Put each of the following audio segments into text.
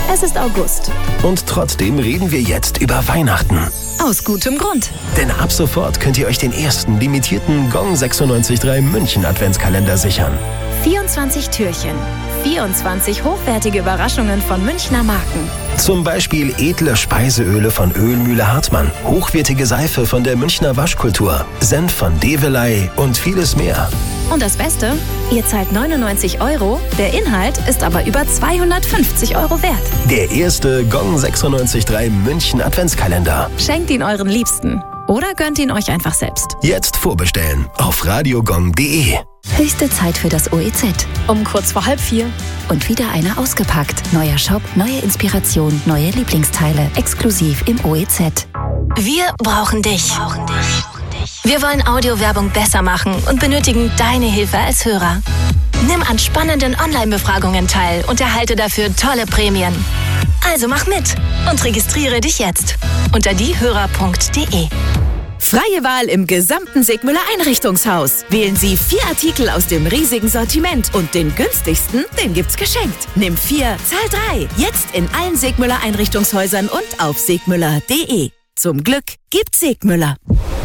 Es ist August. Und trotzdem reden wir jetzt über Weihnachten. Aus gutem Grund. Denn ab sofort könnt ihr euch den ersten limitierten Gong 96.3 München Adventskalender sichern. 24 Türchen. 24 hochwertige Überraschungen von Münchner Marken. Zum Beispiel edle Speiseöle von Ölmühle Hartmann, hochwertige Seife von der Münchner Waschkultur, Senf von Develey und vieles mehr. Und das Beste? Ihr zahlt 99 €, der Inhalt ist aber über 250 € wert. Der erste Gong 96.3 München Adventskalender. Schenkt ihn euren Liebsten. Oder gönnt ihn euch einfach selbst. Jetzt vorbestellen auf radiogong.de. Höchste Zeit für das OEZ. Um kurz vor 3:30. Und wieder einer ausgepackt. Neuer Shop, neue Inspiration, neue Lieblingsteile. Exklusiv im OEZ. Wir brauchen dich. Wir wollen Audiowerbung besser machen und benötigen deine Hilfe als Hörer. Nimm an spannenden Online-Befragungen teil und erhalte dafür tolle Prämien. Also mach mit und registriere dich jetzt unter diehörer.de. Freie Wahl im gesamten Segmüller Einrichtungshaus. Wählen Sie 4 Artikel aus dem riesigen Sortiment und den günstigsten, den gibt's geschenkt. Nimm 4, zahl 3. Jetzt in allen Segmüller Einrichtungshäusern und auf segmüller.de. Zum Glück gibt's Segmüller.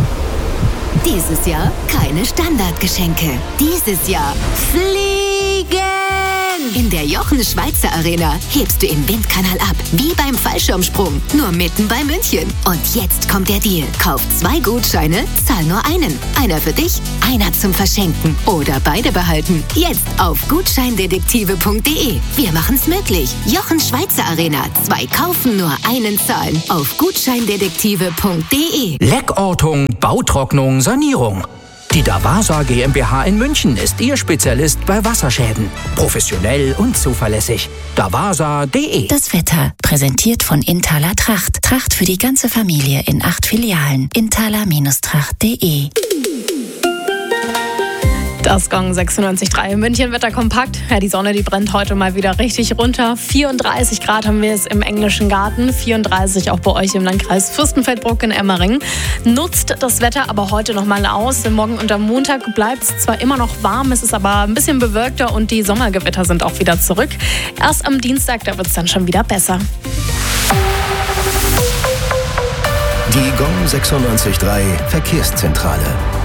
Dieses Jahr keine Standardgeschenke. Dieses Jahr fliegen! In der Jochen Schweizer Arena hebst du im Windkanal ab, wie beim Fallschirmsprung, nur mitten bei München. Und jetzt kommt der Deal. Kauf 2 Gutscheine, zahl nur einen. Einer für dich, einer zum Verschenken oder beide behalten. Jetzt auf gutscheindetektive.de. Wir machen's möglich. Jochen Schweizer Arena. 2 kaufen, nur einen zahlen. Auf gutscheindetektive.de. Leckortung, Bautrocknung, Sanierung. Die Davasa GmbH in München ist Ihr Spezialist bei Wasserschäden. Professionell und zuverlässig. Davasa.de. Das Wetter, präsentiert von Inthaler Tracht. Tracht für die ganze Familie in 8 Filialen. Inthaler-Tracht.de. Das Gong 96.3 München Wetter kompakt. Ja, die Sonne, die brennt heute mal wieder richtig runter. 34 Grad haben wir es im Englischen Garten, 34 auch bei euch im Landkreis Fürstenfeldbruck in Emmering. Nutzt das Wetter aber heute noch mal aus. Morgen und am Montag bleibt es zwar immer noch warm, es ist aber ein bisschen bewölkter und die Sommergewitter sind auch wieder zurück. Erst am Dienstag, da wird es dann schon wieder besser. Die Gong 96.3 Verkehrszentrale.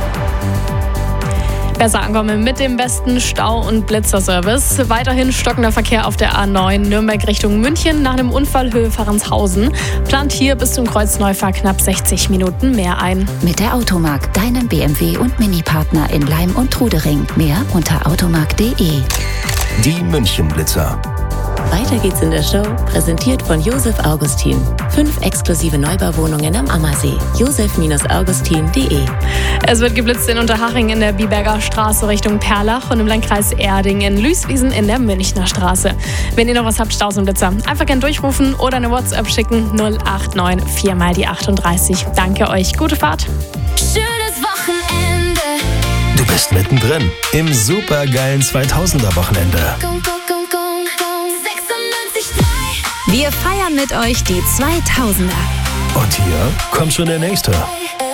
Besser ankommen mit dem besten Stau- und Blitzerservice. Weiterhin stockender Verkehr auf der A9 Nürnberg Richtung München nach einem Unfall Höhe Fahrrenshausen. Plant hier bis zum Kreuz Neufahr knapp 60 Minuten mehr ein. Mit der Automark, deinem BMW- und Mini-Partner in Leim und Trudering. Mehr unter automark.de. Die München-Blitzer. Weiter geht's in der Show, präsentiert von Josef Augustin. 5 exklusive Neubauwohnungen am Ammersee. josef-augustin.de. Es wird geblitzt in Unterhaching in der Biberger Straße Richtung Perlach und im Landkreis Erding in Lüßwiesen in der Münchner Straße. Wenn ihr noch was habt, Staus und Blitzer, einfach gern durchrufen oder eine WhatsApp schicken 089 4 mal die 38. Danke euch, gute Fahrt. Schönes Wochenende. Du bist mittendrin im supergeilen 2000er-Wochenende. Wir feiern mit euch die 2000er. Und hier kommt schon der nächste.